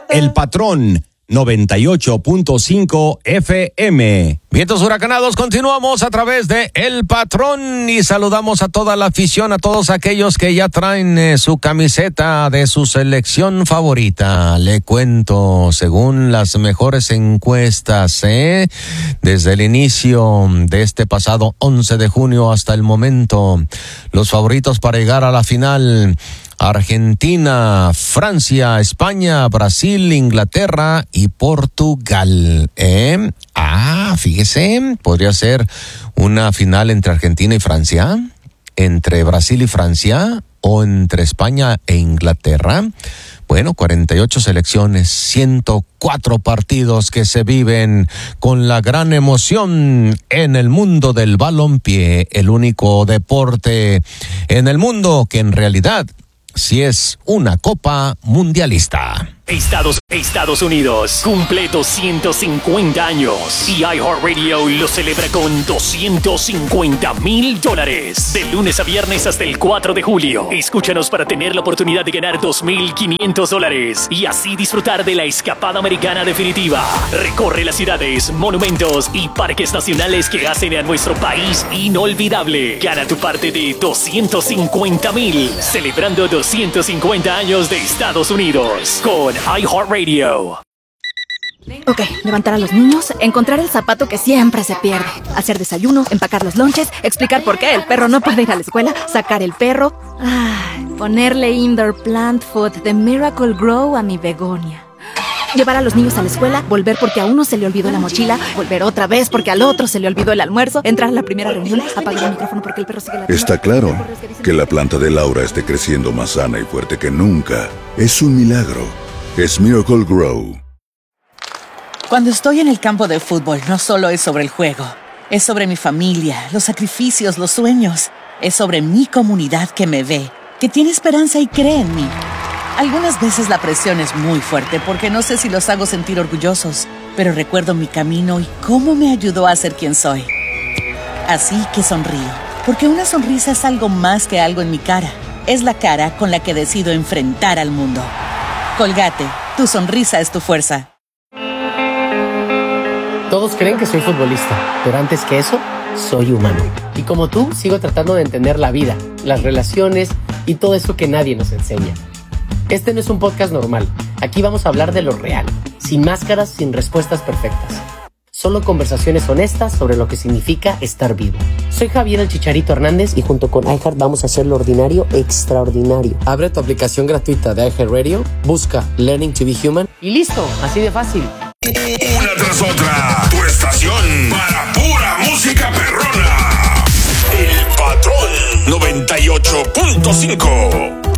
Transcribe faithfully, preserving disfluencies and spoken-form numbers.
El Patrón noventa y ocho punto cinco F M. Vientos huracanados, continuamos a través de El Patrón y saludamos a toda la afición, a todos aquellos que ya traen eh, su camiseta de su selección favorita. Le cuento, según las mejores encuestas, ¿eh? desde el inicio de este pasado once de junio hasta el momento, los favoritos para llegar a la final: Argentina, Francia, España, Brasil, Inglaterra y Portugal. ¿Eh? Ah, fíjese, podría ser una final entre Argentina y Francia, entre Brasil y Francia, o entre España e Inglaterra. Bueno, cuarenta y ocho selecciones, ciento cuatro partidos que se viven con la gran emoción en el mundo del balompié, el único deporte en el mundo que en realidad sí es una copa mundialista. Estados, Estados Unidos cumple doscientos cincuenta años y iHeartRadio lo celebra con doscientos cincuenta mil dólares. De lunes a viernes hasta el cuatro de julio. Escúchanos para tener la oportunidad de ganar dos mil quinientos dólares y así disfrutar de la escapada americana definitiva. Recorre las ciudades, monumentos y parques nacionales que hacen a nuestro país inolvidable. Gana tu parte de doscientos cincuenta mil, celebrando doscientos cincuenta años de Estados Unidos con iHeartRadio. Ok, levantar a los niños, encontrar el zapato que siempre se pierde, hacer desayuno, empacar los lonches, explicar por qué el perro no puede ir a la escuela, sacar el perro, ah, ponerle Indoor Plant Food de Miracle Grow a mi begonia. Llevar a los niños a la escuela, volver porque a uno se le olvidó la mochila, volver otra vez porque al otro se le olvidó el almuerzo, entrar a la primera reunión, apagar el micrófono porque el perro sigue la... Está claro que la planta de Laura esté creciendo más sana y fuerte que nunca. Es un milagro. Es Miracle Grow. Cuando estoy en el campo de fútbol, no solo es sobre el juego. Es sobre mi familia, los sacrificios, los sueños. Es sobre mi comunidad que me ve, que tiene esperanza y cree en mí. Algunas veces la presión es muy fuerte porque no sé si los hago sentir orgullosos, pero recuerdo mi camino y cómo me ayudó a ser quien soy. Así que sonrío, porque una sonrisa es algo más que algo en mi cara. Es la cara con la que decido enfrentar al mundo. Colgate, tu sonrisa es tu fuerza. Todos creen que soy futbolista, pero antes que eso, soy humano. Y como tú, sigo tratando de entender la vida, las relaciones y todo eso que nadie nos enseña. Este no es un podcast normal. Aquí vamos a hablar de lo real, sin máscaras, sin respuestas perfectas. Solo conversaciones honestas sobre lo que significa estar vivo. Soy Javier el Chicharito Hernández y junto con iHeart vamos a hacer lo ordinario extraordinario. Abre tu aplicación gratuita de iHeartRadio, busca Learning to be Human y listo, así de fácil. Una tras otra, tu estación para pura música perrona. El Patrón noventa y ocho punto cinco.